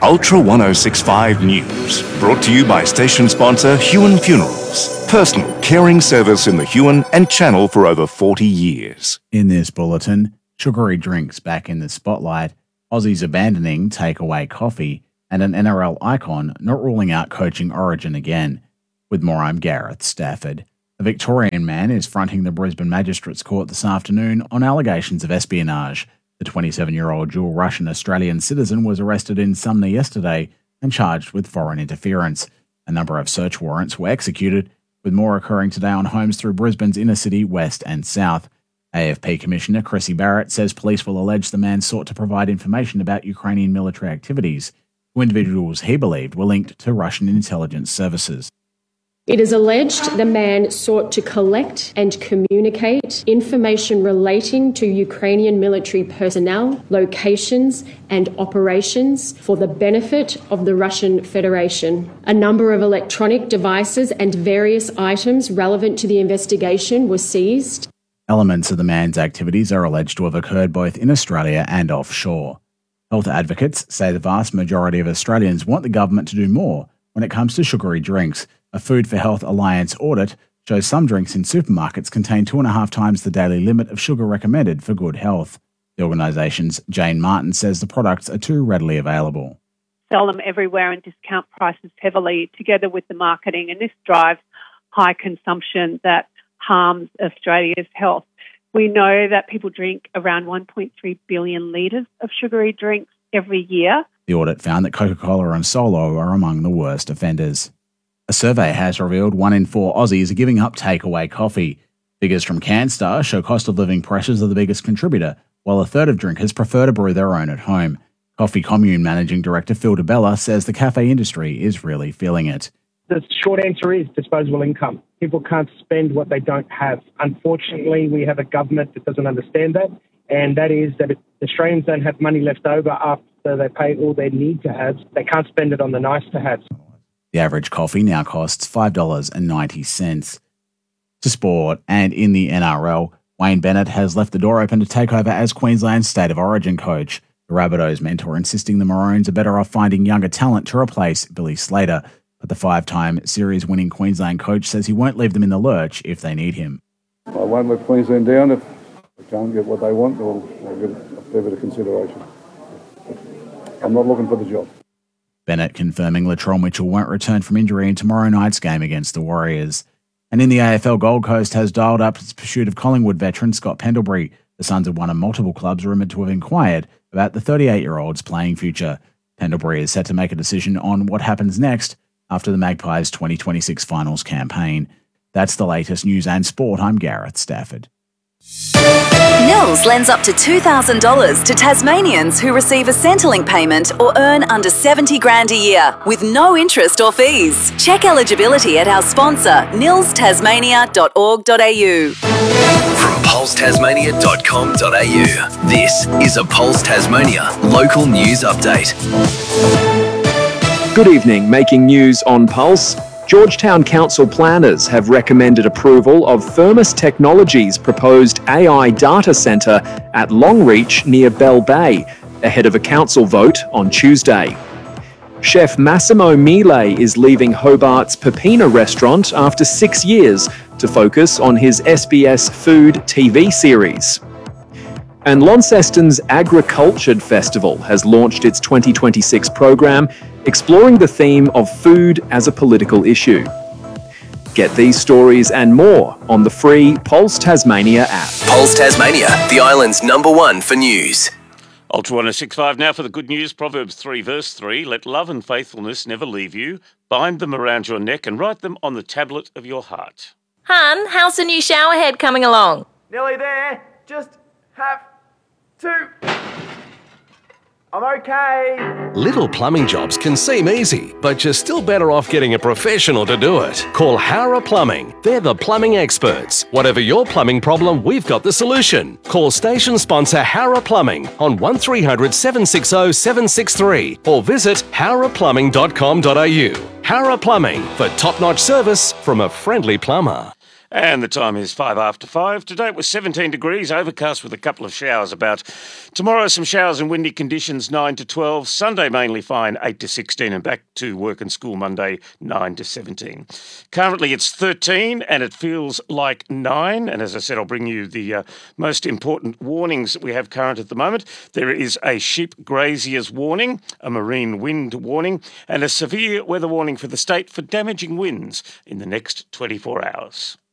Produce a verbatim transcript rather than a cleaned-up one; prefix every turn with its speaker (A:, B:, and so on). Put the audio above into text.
A: Ultra ten sixty-five News, brought to you by station sponsor Huon Funerals. Personal caring service in the Huon and Channel for over forty years.
B: In this bulletin, sugary drinks back in the spotlight, Aussies abandoning takeaway coffee, and an N R L icon not ruling out coaching Origin again. With more, I'm Gareth Stafford. A Victorian man is fronting the Brisbane Magistrates Court this afternoon on allegations of espionage. The twenty-seven-year-old dual Russian-Australian citizen was arrested in Sumner yesterday and charged with foreign interference. A number of search warrants were executed, with more occurring today on homes through Brisbane's inner city, west and south. A F P Commissioner Chrissy Barrett says police will allege the man sought to provide information about Ukrainian military activities to individuals he believed were linked to Russian intelligence services.
C: It is alleged the man sought to collect and communicate information relating to Ukrainian military personnel, locations and operations for the benefit of the Russian Federation. A number of electronic devices and various items relevant to the investigation were seized.
B: Elements of the man's activities are alleged to have occurred both in Australia and offshore. Health advocates say the vast majority of Australians want the government to do more when it comes to sugary drinks. A Food for Health Alliance audit shows some drinks in supermarkets contain two and a half times the daily limit of sugar recommended for good health. The organisation's Jane Martin says the products are too readily available.
D: Sell them everywhere and discount prices heavily together with the marketing, and this drives high consumption that harms Australia's health. We know that people drink around one point three billion litres of sugary drinks every year.
B: The audit found that Coca-Cola and Solo are among the worst offenders. A survey has revealed one in four Aussies are giving up takeaway coffee. Figures from CanStar show cost of living pressures are the biggest contributor, while a third of drinkers prefer to brew their own at home. Coffee Commune Managing Director Phil DeBella says the cafe industry is really feeling it.
E: The short answer is disposable income. People can't spend what they don't have. Unfortunately, we have a government that doesn't understand that, and that is that if Australians don't have money left over after they pay all they need to have, they can't spend it on the nice-to-haves.
B: The average coffee now costs five dollars ninety. To sport, and in the N R L, Wayne Bennett has left the door open to take over as Queensland's State of Origin coach. The Rabbitohs mentor insisting the Maroons are better off finding younger talent to replace Billy Slater, but the five-time series-winning Queensland coach says he won't leave them in the lurch if they need him.
F: I won't let Queensland down. If they can't get what they want, they'll, they'll get a fair bit of consideration. I'm not looking for the job.
B: Bennett confirming Latrell Mitchell won't return from injury in tomorrow night's game against the Warriors. And in the A F L, Gold Coast has dialed up its pursuit of Collingwood veteran Scott Pendlebury. The Suns have one of multiple clubs rumoured to have inquired about the thirty-eight-year-old's playing future. Pendlebury is set to make a decision on what happens next after the Magpies' twenty twenty-six finals campaign. That's the latest news and sport. I'm Gareth Stafford.
G: Nils lends up to two thousand dollars to Tasmanians who receive a Centrelink payment or earn under seventy grand a year with no interest or fees. Check eligibility at our sponsor, nils tasmania dot org dot a u.
H: From pulse tasmania dot com dot a u, this is a Pulse Tasmania local news update.
I: Good evening, making news on Pulse. Georgetown Council planners have recommended approval of Firmus Technologies' proposed A I data centre at Longreach near Bell Bay, ahead of a council vote on Tuesday. Chef Massimo Mille is leaving Hobart's Pepina restaurant after six years to focus on his S B S Food T V series. And Launceston's Agricultured Festival has launched its twenty twenty-six program, exploring the theme of food as a political issue. Get these stories and more on the free Pulse Tasmania app.
H: Pulse Tasmania, the island's number one for news.
J: Ultra ten sixty-five now for the good news. Proverbs three verse three. Let love and faithfulness never leave you. Bind them around your neck and write them on the tablet of your heart.
K: Hun, how's the new shower head coming along?
L: Nearly there. Just have to... I'm okay.
M: Little plumbing jobs can seem easy, but you're still better off getting a professional to do it. Call Hara Plumbing. They're the plumbing experts. Whatever your plumbing problem, we've got the solution. Call station sponsor Hara Plumbing on one three hundred seven six zero seven six three or visit hara plumbing dot com dot a u. Hara Plumbing, for top-notch service from a friendly plumber.
J: And the time is five after five. Today it was seventeen degrees, overcast with a couple of showers about. Tomorrow some showers and windy conditions, nine to twelve. Sunday mainly fine, eight to sixteen. And back to work and school Monday, nine to seventeen. Currently it's thirteen and it feels like nine. And as I said, I'll bring you the uh, most important warnings that we have current at the moment. There is a sheep graziers warning, a marine wind warning, and a severe weather warning for the state for damaging winds in the next twenty-four hours.